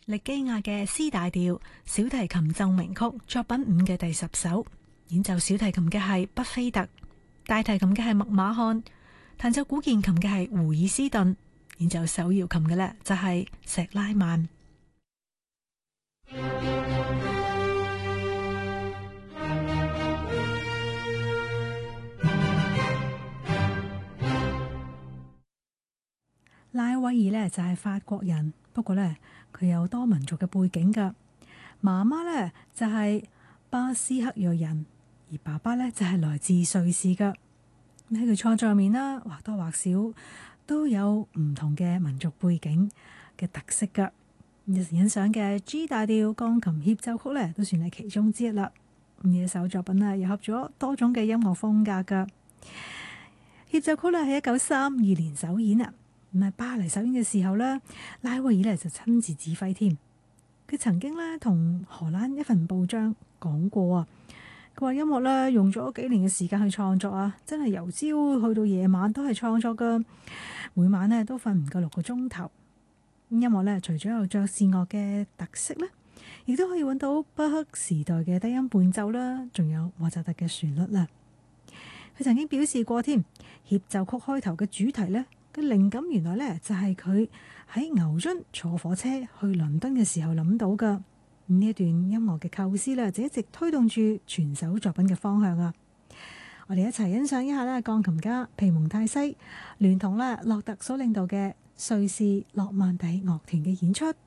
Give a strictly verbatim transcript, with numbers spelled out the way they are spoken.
力基亞嘅 C 大調小提琴奏鳴曲作品五嘅第十首，演奏小提琴嘅係畢菲特，大提琴嘅係麥馬漢，彈奏古鍵琴嘅係胡爾斯頓，演奏手搖琴嘅呢就係石拉曼。拉威爾呢就係法國人，不過呢，佢有多民族嘅背景噶。媽媽呢就係巴斯克裔人，而爸爸呢就係來自瑞士噶。喺佢創作入面啦，或多或少都有唔同嘅民族背景嘅特色噶。日時欣賞嘅 G 大調鋼琴協奏曲呢，都算係其中之一啦。呢一首作品啊，糅合咗多種嘅音樂風格噶。協奏曲呢喺一九三二年首演啊。唔係巴黎首演嘅時候呢，拉威爾呢就親自指揮添。佢曾經呢同荷蘭一份報章講過啊，佢話音樂呢用咗幾年嘅時間去創作啊，真係由朝去到夜晚都係創作噶，每晚呢都瞓唔夠六個鐘頭。音樂呢除咗有爵士樂嘅特色呢，亦都可以揾到巴赫時代嘅低音伴奏啦，仲有莫扎特嘅旋律啦。佢曾經表示過添，協奏曲開頭嘅主題呢，嘅靈感原來呢就係佢喺牛津坐火車去倫敦嘅時候諗到㗎。呢一段音樂嘅構思呢，就一直推動住全首作品嘅方向啊！我哋一齊欣賞一下呢鋼琴家皮蒙泰西聯同呢洛特所領導嘅瑞士諾曼第樂團嘅演出。